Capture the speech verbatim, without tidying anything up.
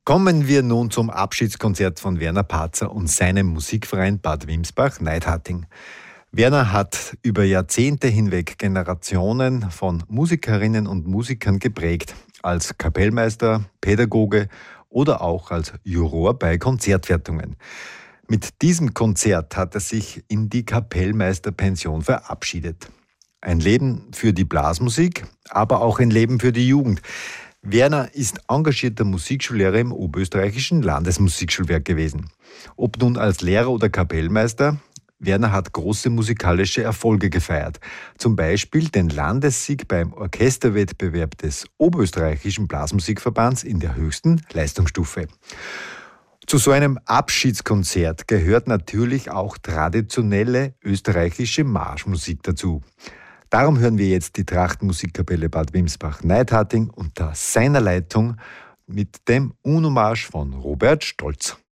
Kommen wir nun zum Abschiedskonzert von Werner Patzer und seinem Musikverein Bad Wimsbach-Neidharting. Werner hat über Jahrzehnte hinweg Generationen von Musikerinnen und Musikern geprägt, als Kapellmeister, Pädagoge oder auch als Juror bei Konzertwertungen. Mit diesem Konzert hat er sich in die Kapellmeisterpension verabschiedet. Ein Leben für die Blasmusik, aber auch ein Leben für die Jugend. Werner ist engagierter Musikschullehrer im Oberösterreichischen Landesmusikschulwerk gewesen. Ob nun als Lehrer oder Kapellmeister, Werner hat große musikalische Erfolge gefeiert. Zum Beispiel den Landessieg beim Orchesterwettbewerb des Oberösterreichischen Blasmusikverbands in der höchsten Leistungsstufe. Zu so einem Abschiedskonzert gehört natürlich auch traditionelle österreichische Marschmusik dazu. Darum hören wir jetzt die Trachtenmusikkapelle Bad Wimsbach-Neidharting unter seiner Leitung mit dem Uno-Marsch von Robert Stolz.